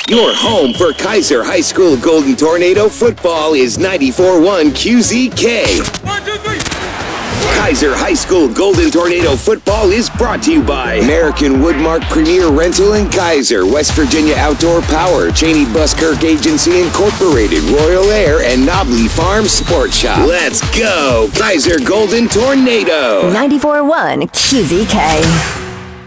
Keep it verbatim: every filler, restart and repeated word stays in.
Your home for Kaiser High School Golden Tornado football is ninety-four point one Q Z K. One, two, three. Kaiser High School Golden Tornado football is brought to you by American Woodmark Premier Rental in Kaiser, West Virginia Outdoor Power, Cheney Buskirk Agency Incorporated, Royal Air, and Knobley Farm Sports Shop. Let's go, Kaiser Golden Tornado. ninety-four point one Q Z K.